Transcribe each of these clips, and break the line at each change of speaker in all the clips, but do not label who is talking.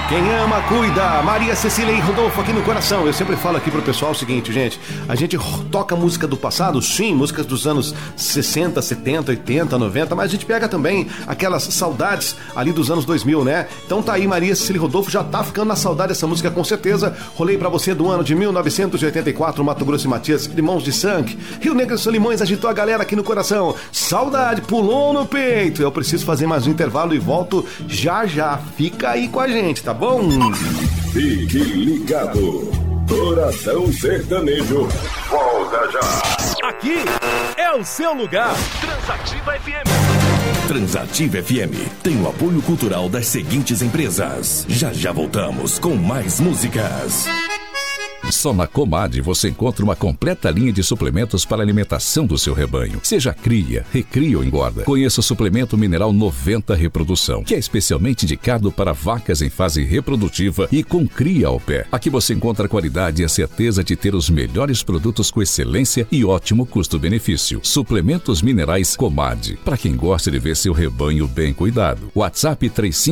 Quem ama, cuida. Maria Cecília e Rodolfo aqui no coração. Eu sempre falo aqui pro pessoal o seguinte, gente. A gente toca música do passado, sim, músicas dos anos 60, 70, 80, 90, mas a gente pega também aquelas saudades ali dos anos 2000, né? Então tá aí, Maria Cecília e Rodolfo já tá ficando na saudade dessa música com certeza. Rolei pra você do ano de 1984, Mato Grosso e Matias, Irmãos de Sangue. Rio Negro e Solimões agitou a galera aqui no coração. Saudade, pulou no peito. Eu preciso fazer mais um intervalo e volto já já. Fica aí com a gente, tá bom?
Fique ligado. Coração Sertanejo. Volta já.
Aqui é o seu lugar. Transativa FM.
Transativa FM tem o apoio cultural das seguintes empresas. Já já voltamos com mais músicas.
Só na Comad você encontra uma completa linha de suplementos para a alimentação do seu rebanho. Seja cria, recria ou engorda. Conheça o suplemento mineral 90 Reprodução, que é especialmente indicado para vacas em fase reprodutiva e com cria ao pé. Aqui você encontra a qualidade e a certeza de ter os melhores produtos com excelência e ótimo custo-benefício. Suplementos minerais Comad, para quem gosta de ver seu rebanho bem cuidado. WhatsApp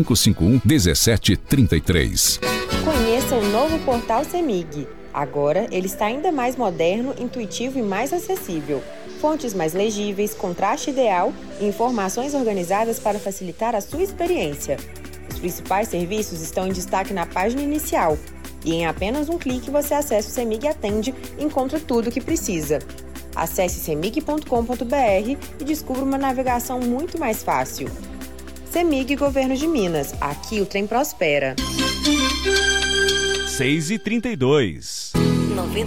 3551-1733.
Conheça o novo portal CEMIG. Agora, ele está ainda mais moderno, intuitivo e mais acessível. Fontes mais legíveis, contraste ideal e informações organizadas para facilitar a sua experiência. Os principais serviços estão em destaque na página inicial. E em apenas um clique você acessa o CEMIG Atende e encontra tudo o que precisa. Acesse cemig.com.br e descubra uma navegação muito mais fácil. CEMIG Governo de Minas. Aqui o trem prospera.
6h32.